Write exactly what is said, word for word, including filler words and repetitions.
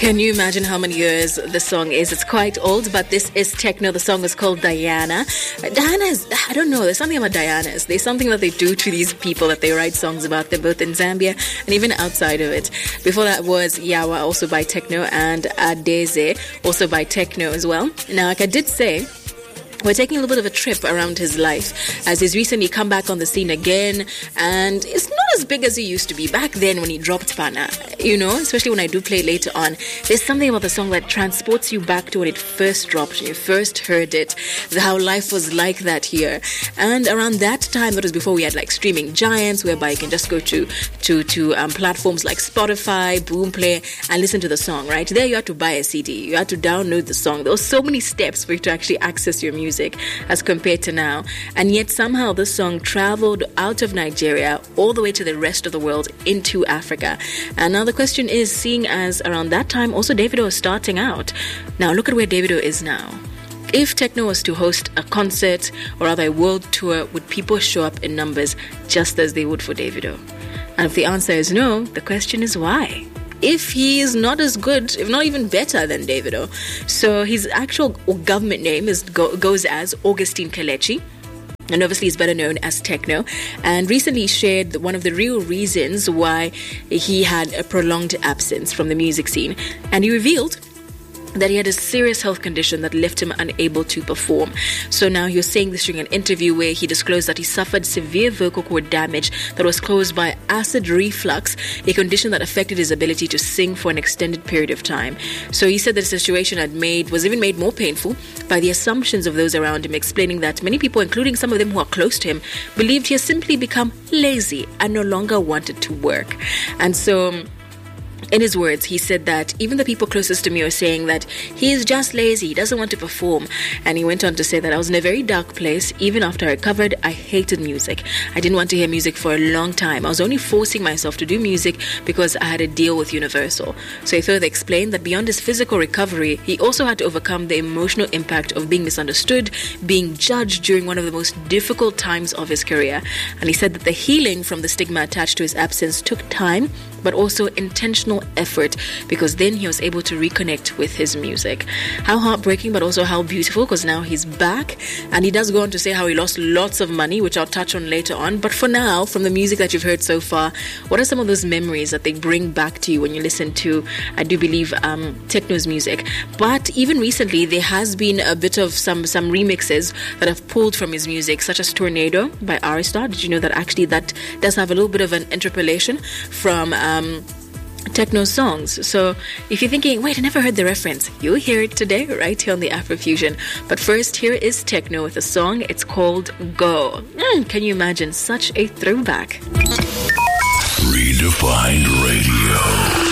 Can you imagine how many years the song is? It's quite old, but this is techno. The song is called Diana. Diana is, I don't know, there's something about Dianas. There's something that they do to these people that they write songs about. They're both in Zambia and even outside of it. Before that was Yawa, also by techno, and Adeze, also by techno as well. Now, like I did say, we're taking a little bit of a trip around his life as he's recently come back on the scene again, and it's not as big as he used to be back then when he dropped Pana, you know, especially when I do play it later on. There's something about the song that transports you back to when it first dropped, when you first heard it, how life was like that here. And around that time, that was before we had like streaming giants, whereby you can just go to to to um, platforms like Spotify, Boomplay, and listen to the song, right? There you had to buy a C D, you had to download the song. There were so many steps for you to actually access your music as compared to now, and yet somehow this song traveled out of Nigeria all the way to the rest of the world into Africa. And now the question is, seeing as around that time also Davido was starting out, now look at where Davido is now. If techno was to host a concert or rather a world tour, would people show up in numbers just as they would for Davido? And if the answer is no, the question is why? If he is not as good, if not even better than Davido. So his actual government name is go, goes as Augustine Kelechi. And obviously he's better known as Techno. And recently shared one of the real reasons why he had a prolonged absence from the music scene. And he revealed that he had a serious health condition that left him unable to perform. So now he was saying this during an interview where he disclosed that he suffered severe vocal cord damage that was caused by acid reflux, a condition that affected his ability to sing for an extended period of time. So he said that the situation had made was even made more painful by the assumptions of those around him, explaining that many people, including some of them who are close to him, believed he has simply become lazy and no longer wanted to work. And so in his words, he said that even the people closest to me are saying that he is just lazy, he doesn't want to perform. And he went on to say that I was in a very dark place. Even after I recovered, I hated music. I didn't want to hear music for a long time. I was only forcing myself to do music because I had a deal with Universal. So he further explained that beyond his physical recovery, he also had to overcome the emotional impact of being misunderstood, being judged during one of the most difficult times of his career. And he said that the healing from the stigma attached to his absence took time, but also intentional effort, because then he was able to reconnect with his music. How heartbreaking, but also how beautiful, because now he's back. And he does go on to say how he lost lots of money, which I'll touch on later on. But for now, from the music that you've heard so far, what are some of those memories that they bring back to you when you listen to, I do believe, um, Techno's music? But even recently, there has been a bit of some some remixes that have pulled from his music, such as Tornado by Aristar. Did you know that actually that does have a little bit of an interpolation from um, Techno songs? So if you're thinking, wait, I never heard the reference, you'll hear it today right here on the Afrofusion. But first, here is Techno with a song. It's called Go. Mm, can you imagine such a throwback? Redefined Radio.